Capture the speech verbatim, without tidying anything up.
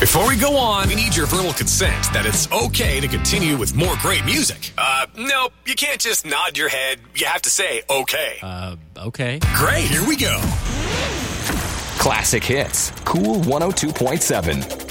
Before we go on, we need your verbal consent that it's okay to continue with more great music. Uh, nope, you can't just nod your head. You have to say okay. Uh, okay. Great, here we go. Classic Hits, Cool one oh two point seven.